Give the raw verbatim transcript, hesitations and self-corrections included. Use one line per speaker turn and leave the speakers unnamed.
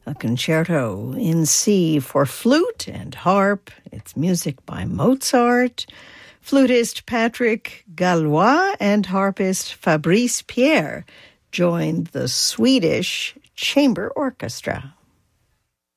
a concerto in C for flute and harp. It's music by Mozart. Flutist Patrick Gallois and harpist Fabrice Pierre joined the Swedish Chamber Orchestra.